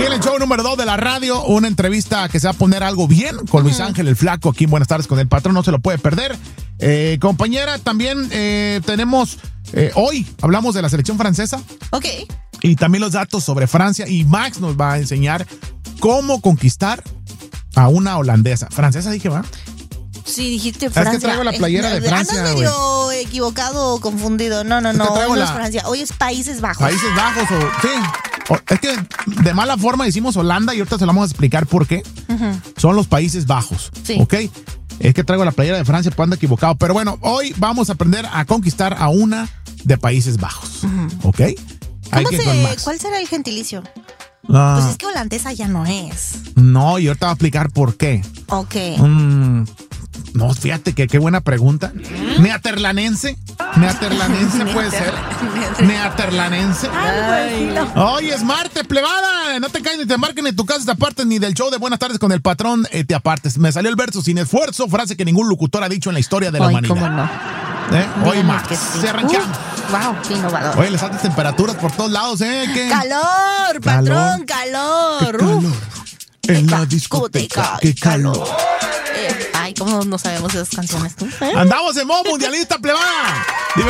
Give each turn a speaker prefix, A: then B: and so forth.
A: Aquí en el show número 2 de la radio, una entrevista que se va a poner algo bien con Luis Ángel el Flaco aquí en Buenas Tardes con el Patrón, no se lo puede perder. Compañera, también tenemos, hoy hablamos de la selección francesa.
B: Ok.
A: Y también los datos sobre Francia, y Max nos va a enseñar cómo conquistar a una holandesa. Francesa dije, ¿va?
B: Sí, dijiste
A: Francia.
B: Francia.
A: Es que traigo la playera de Francia,
B: Andas medio equivocado o confundido. No, hoy no es Francia, hoy es Países Bajos.
A: Países Bajos, sí. Es que de mala forma decimos Holanda y ahorita se lo vamos a explicar por qué. Son los Países Bajos,
B: sí.
A: ¿ok? Es que traigo la playera de Francia, pues ando equivocado. Pero bueno, hoy vamos a aprender a conquistar a una de Países Bajos, ¿ok?
B: ¿Cuál será el gentilicio?
A: Pues
B: es que holandesa ya no es.
A: No, y ahorita voy a explicar por qué.
B: Ok.
A: No, fíjate que qué buena pregunta. ¿Neaterlanense? ¿Neaterlanense puede ser? ¿Neaterlanense? Hoy es martes, plebada. No te caes ni te marquen ni tu casa te apartes ni del show de Buenas Tardes con el Patrón te apartes. Me salió el verso sin esfuerzo, frase que ningún locutor ha dicho en la historia de la humanidad.
B: ¿Cómo no?
A: Hoy más. Se arrancamos.
B: Wow, qué innovador.
A: Oye, les altas temperaturas por todos lados, ¿Qué?
B: ¡Calor, patrón! ¡Calor!
A: ¡Qué calor! En la discoteca, ¡qué calor!
B: Ay, ¿cómo no sabemos esas canciones tú?
A: Andamos en modo mundialista, plebada.